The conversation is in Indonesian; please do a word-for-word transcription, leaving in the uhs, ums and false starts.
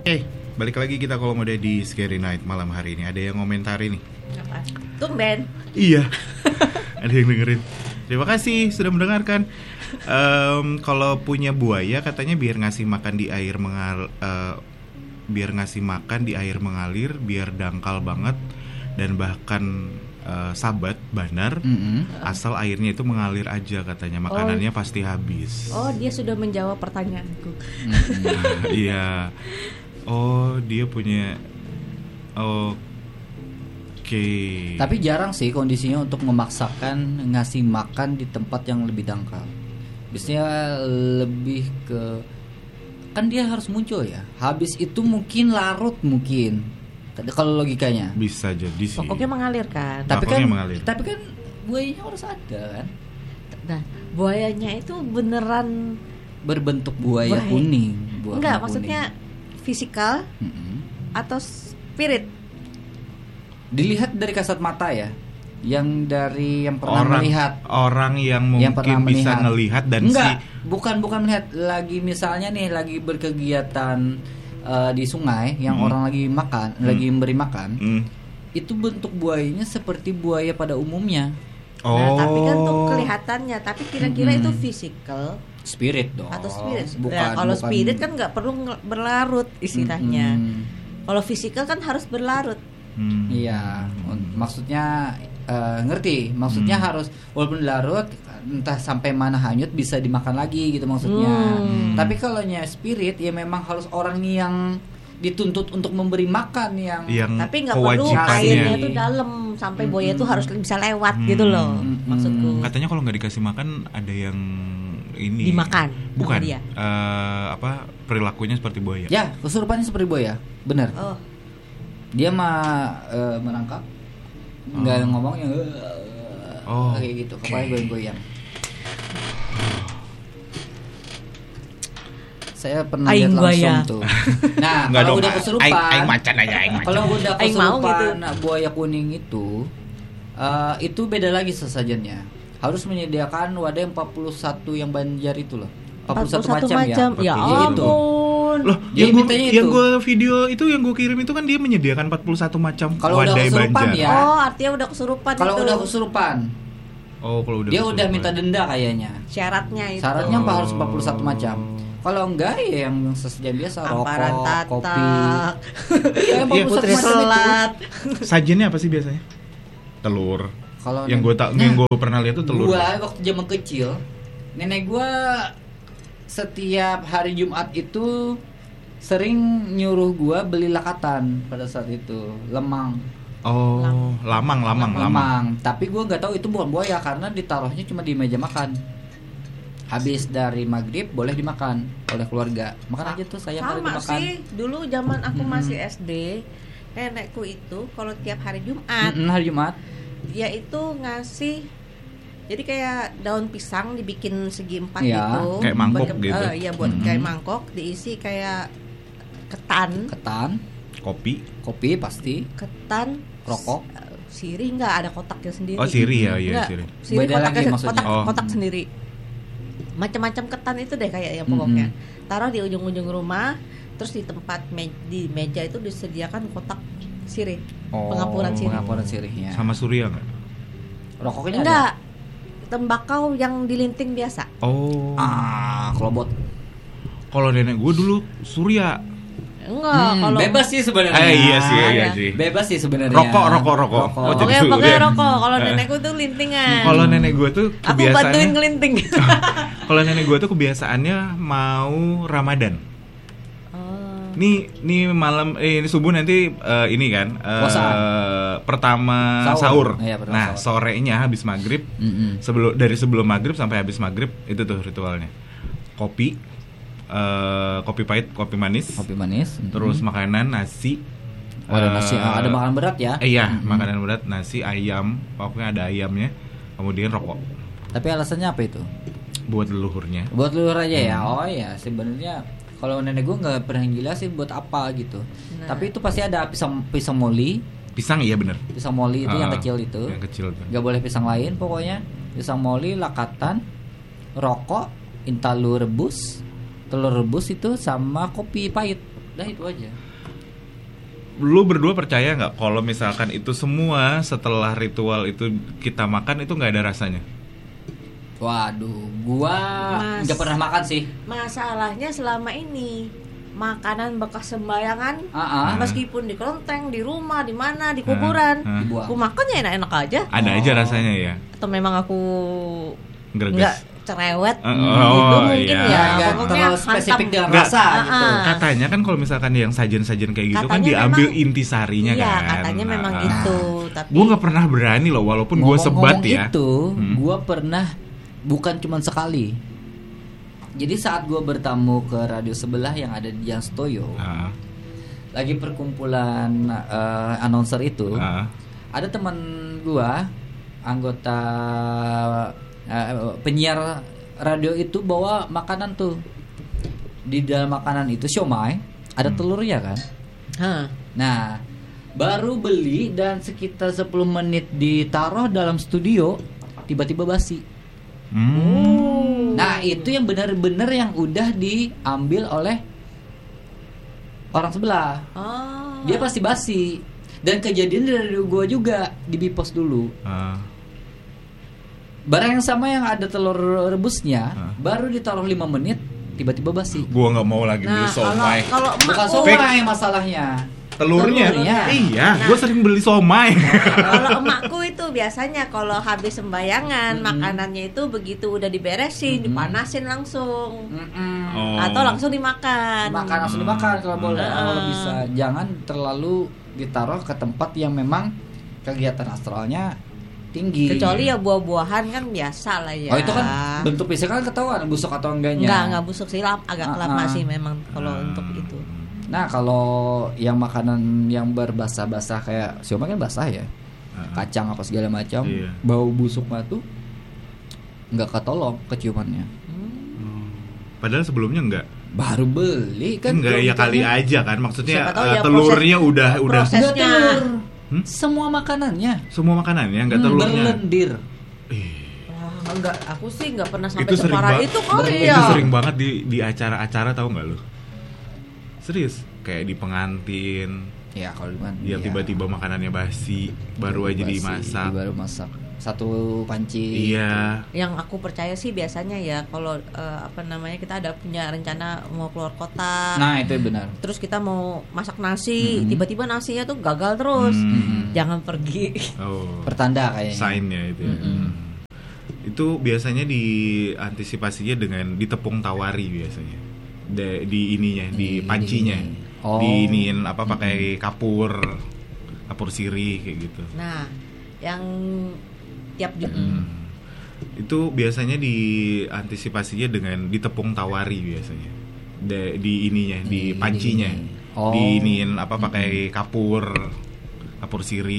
Oke, balik lagi kita kalau mode di Scary Night malam hari ini. Ada yang komentari nih. Apa? Tumben. Iya. Ada yang dengerin. Terima kasih sudah mendengarkan. Um, kalau punya buaya katanya biar ngasih makan di air mengal, uh, biar ngasih makan di air mengalir, biar dangkal banget dan bahkan uh, sabat banar. Mm-hmm. Asal airnya itu mengalir aja katanya. Makanannya oh. pasti habis. Oh, dia sudah menjawab pertanyaanku. Mm-hmm. Iya. Oh, dia punya. Oke. Okay. Tapi jarang sih kondisinya untuk memaksakan ngasih makan di tempat yang lebih dangkal. Biasanya lebih ke, kan dia harus muncul ya. Habis itu mungkin larut mungkin. Kalau logikanya. Bisa jadi sih. Pokoknya mengalir kan. Tapi kan, mengalir. tapi kan buayanya harus ada kan. Nah, buayanya itu beneran berbentuk buaya, buaya. kuning. Buaya Enggak, kuning. Maksudnya fisikal mm-hmm. atau spirit? Dilihat dari kasat mata ya, yang dari yang pernah orang, melihat orang yang mungkin yang bisa melihat. ngelihat dan enggak, si bukan bukan melihat lagi misalnya nih lagi berkegiatan uh, di sungai yang hmm. orang lagi makan, hmm. lagi memberi makan, hmm. itu bentuk buayanya seperti buaya pada umumnya. Oh. Nah, tapi kan tuh kelihatannya, tapi kira-kira hmm. itu physical. Spirit dong. Atau spirit. Bukan, nah, kalau bukan. Spirit kan nggak perlu berlarut istilahnya. Hmm. Kalau physical kan harus berlarut. Hmm. Iya, maksudnya uh, ngerti. Maksudnya hmm. harus walaupun larut entah sampai mana hanyut bisa dimakan lagi gitu maksudnya. Hmm. Tapi kalau nya spirit ya memang harus orang yang dituntut untuk memberi makan yang, yang tapi nggak perlu airnya itu dalam sampai hmm. buaya itu harus bisa lewat hmm. gitu loh. Hmm. Maksudku. Katanya kalau nggak dikasih makan ada yang ini dimakan bukan dia. Uh, apa perilakunya seperti buaya ya kesurupannya seperti buaya benar oh. Dia mah uh, menangkap nggak oh. ngomongnya uh, oh, kayak gitu kepala okay. goyang-goyang. Saya pernah lihat langsung buaya. Tuh nah kalau udah kesurupan aing, aing macan aja aing macan. Kalau udah kesurupan gitu. buaya kuning itu uh, itu beda lagi sesajennya. Harus menyediakan wadah yang empat puluh satu yang banjar itu loh. empat puluh satu, empat puluh satu macam, macam ya. Ya ampun. Loh, yang gua, yang gue video itu yang gue kirim itu kan dia menyediakan empat puluh satu macam kalau wadah udah kesurupan banjar. Ya. Oh, artinya udah kesurupan kalau itu. udah kesurupan. Oh, kalau udah dia kesurupan. udah minta denda kayaknya. Syaratnya itu. Syaratnya oh. harus empat puluh satu macam. Kalau enggak ya yang sesajen biasa Amparan rokok, tatak. kopi. Ya, ya, putri selat. Sajennya apa sih biasanya? Telur. Kalo yang gue tak, nah, yang gue pernah lihat tuh telur. Gue waktu zaman kecil, nenek gue setiap hari Jumat itu sering nyuruh gue beli lakatan pada saat itu, lemang. Oh, lamang, lamang, lamang. lamang. Tapi gue nggak tahu itu bukan buaya karena ditaruhnya cuma di meja makan. Habis dari maghrib boleh dimakan oleh keluarga. Makan aja tuh saya pada dimakan. Sama sih, dulu zaman aku hmm. masih S D, nenekku itu kalau tiap hari Jumat, hmm, hari Jumat dia itu ngasih jadi kayak daun pisang dibikin segi empat ya, gitu kayak mangkok buat, gitu uh, ya buat mm-hmm. kayak mangkok diisi kayak ketan ketan kopi kopi pasti ketan rokok uh, siri nggak ada kotaknya sendiri oh siri ya iya nggak, siri siri beda kotaknya, lagi maksudnya kotak, oh. kotak sendiri macam-macam ketan itu deh kayak yang pokoknya mm-hmm. taruh di ujung-ujung rumah terus di tempat me- di meja itu disediakan kotak sirih, oh, pengapuran sirih. Pengapuran sirihnya. Sama surya nggak? Rokoknya enggak, ada? Tembakau yang dilinting biasa. Oh. Ah, kelobot. Kalau nenek gue dulu surya. Enggak, hmm, kalau bebas sih sebenarnya. Eh, iya sih, iya sih. Bebas sih sebenarnya. Rokok, rokok, rokok. rokok. Oh, Oke, pokoknya rokok. Kalau nenekku tuh lintingan. Kalau nenek gue tuh kebiasaannya. Aku bantuin ngelinting. Kalau nenek gue tuh kebiasaannya mau Ramadan. Nih, nih malam eh, ini subuh nanti uh, ini kan uh, pertama sahur. sahur. Ya, nah, sahur. sorenya habis maghrib, mm-hmm. sebelum dari sebelum maghrib sampai habis maghrib itu tuh ritualnya. Kopi, uh, kopi pahit, kopi manis, kopi manis, terus mm-hmm. makanan nasi. Oh, ada nasi, uh, ada makanan berat ya? Eh, iya, mm-hmm. makanan berat, nasi, ayam, pokoknya ada ayamnya. Kemudian rokok. Tapi alasannya apa itu? Buat leluhurnya. Buat leluhur aja ya. Hmm. Oh ya, sebenarnya kalau nenek gue nggak pernah jelasin buat apa gitu. Nah. Tapi itu pasti ada pisang pisang moli. Pisang iya benar. Pisang moli itu uh, yang kecil itu. Yang kecil tuh. Gak boleh pisang lain pokoknya. Pisang moli, lakatan, rokok, intalu rebus, telur rebus itu sama kopi pahit. Dah itu aja. Lu berdua percaya nggak kalau misalkan itu semua setelah ritual itu kita makan itu nggak ada rasanya? Waduh, gua Mas. nggak pernah makan sih. Masalahnya selama ini makanan bekas sembayangan, Ah, ah. meskipun di kelenteng, di rumah, di mana, di kuburan, Ah, ah. Dibuang. aku makannya enak-enak aja. Ada aja Oh. rasanya ya. Atau memang aku Greges. nggak cerewet Oh, gitu oh, mungkin iya. ya. Nggak Pokoknya terlalu spesifik hantam. dengan Nggak. rasa Ah, gitu. ah. Katanya kan kalau misalkan yang sajian-sajian kayak gitu kan Katanya diambil memang- intisarinya Iya, kan. katanya memang Nah, gitu. Tapi Gue nggak pernah berani loh, walaupun gue sebat Ngomong-ngomong ya. itu, Hmm. gua pernah bukan cuma sekali. Jadi saat gua bertamu ke radio sebelah yang ada di Jalan Stoyo, Ah, lagi perkumpulan eh, announcer itu, ah. ada teman gua anggota eh, penyiar radio itu bawa makanan tuh. Di dalam makanan itu siomay, ada Hmm. telurnya kan. Hah. Nah, baru beli dan sekitar sepuluh menit ditaruh dalam studio, tiba-tiba basi. Hmm. Nah, itu yang benar-benar yang udah diambil oleh orang sebelah. Oh. Dia pasti basi. Dan kejadian dari gua juga di Bipos dulu. Ah. Barang yang sama yang ada telur rebusnya, Hah? baru ditaruh lima menit, tiba-tiba basi. Gue nggak mau lagi beli Nah, kalau somai. kalau Bukan emakku somai masalahnya. Telurnya? telurnya. Iya, Nah. gue sering beli somai. kalau emakku itu biasanya kalau habis sembayangan Mm-mm. makanannya itu begitu udah diberesin, Mm-mm. dipanasin langsung. Mm-mm. Oh. Atau langsung dimakan. Makan langsung dimakan kalau boleh, Ah. kalau bisa. Jangan terlalu ditaruh ke tempat yang memang kegiatan astralnya tinggi. Kecuali ya buah-buahan kan biasa lah ya. Oh, itu kan bentuk fisik kan ketahuan busuk atau enggaknya. Enggak, enggak busuk sih, lap, agak Ah, lama ah. sih memang kalau Hmm. untuk itu. Nah, kalau yang makanan yang berbasah-basah kayak siomay kan basah ya. Ah. Kacang apa segala macam, Iya. bau busuk mah tuh nggak ketolong keciumannya. Hmm. Padahal sebelumnya enggak. Baru beli kan. Enggak belum ya kali ditanya. aja kan, maksudnya Siapa tahu eh, ya telurnya proses- udah udah proses- Nggak telur. Hmm? Semua makanannya. semua makanannya enggak Hmm, telurnya. berlendir. Wah, enggak, aku sih enggak pernah sampai Itu sering separah ba- itu kali Itu ya. Itu sering banget di di acara-acara, tahu nggak lu? Serius, kayak di pengantin, Ya kalau di mana? yang ya. tiba-tiba makanannya basi, baru aja Basi, dimasak. Baru masak. Satu panci. Iya. Yang aku percaya sih biasanya ya kalau eh, apa namanya kita ada punya rencana mau keluar kota. Nah, itu benar. Terus kita mau masak nasi, Mhm. tiba-tiba nasinya tuh gagal terus. Hmm. Jangan pergi. Oh. Pertanda kayaknya. Sign-nya itu. ya. Mm-mm. Hmm. Itu biasanya diantisipasinya dengan ditepung tawari biasanya. De- di ininya, di Di- pancinya. di- oh. Diiniin apa pakai kapur. Kapur sirih kayak gitu. Nah, yang tiap di Hmm. Itu biasanya diantisipasinya dengan ditepung tawari biasanya. De- di ininya, di Di- pancinya. di- oh. Diiniin apa pakai kapur. Kapur sirih